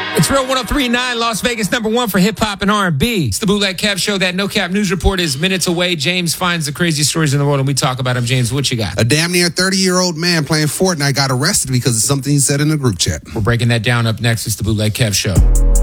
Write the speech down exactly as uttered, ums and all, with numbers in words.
It's Real one oh three point nine, Las Vegas number one for hip-hop and R and B. It's the Bootleg Kev Show. That No Cap News Report is minutes away. James finds the craziest stories in the world, and we talk about them. James, what you got? A damn near thirty-year-old man playing Fortnite got arrested because of something he said in the group chat. We're breaking that down up next. It's the Bootleg Kev Show.